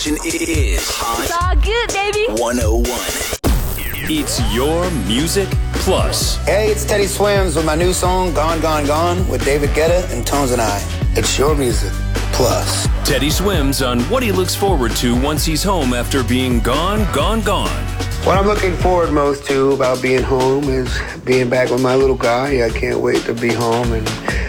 Is Hot It's all good, baby. 101. It's your music plus. Hey, it's Teddy Swims with my new song, Gone, Gone, Gone, with David Guetta and Tones and I. It's your music plus. Teddy Swims on what he looks forward to once he's home after being gone. What I'm looking forward most to about being home is being back with my little guy. I can't wait to be home and